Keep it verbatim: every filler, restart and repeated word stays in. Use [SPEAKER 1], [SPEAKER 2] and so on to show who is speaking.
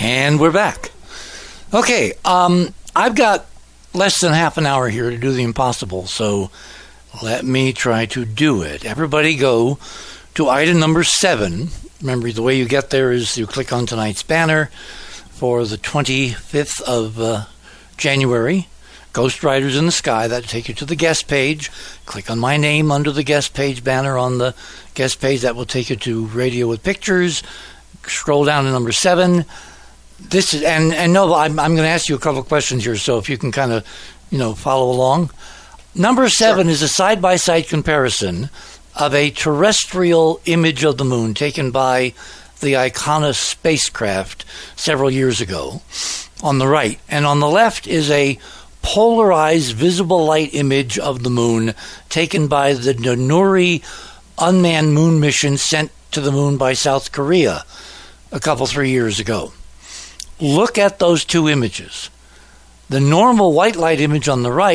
[SPEAKER 1] And we're back. Okay, um, I've got less than half an hour here to do the impossible, so let me try to do it. Everybody go to item number seven. Remember, the way you get there is you click on tonight's banner for the twenty-fifth of uh, January. Ghost Riders in the Sky. That'll take you to the guest page. Click on my name under the guest page banner on the guest page. That will take you to Radio with Pictures. Scroll down to number seven. This is and and no, I'm I'm going to ask you a couple of questions here, so if you can kind of, you know, follow along. Number seven sure. is a side-by-side comparison of a terrestrial image of the moon taken by the Icona spacecraft several years ago on the right, and on the left is a polarized visible light image of the moon taken by the Nuri unmanned moon mission sent to the moon by South Korea a couple, three years ago. Look at those two images. The normal white light image on the right